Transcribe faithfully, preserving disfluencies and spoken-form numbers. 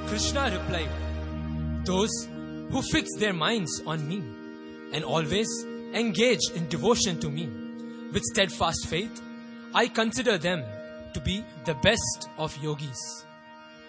Krishna replied, those who fix their minds on me and always engage in devotion to me with steadfast faith, I consider them to be the best of yogis.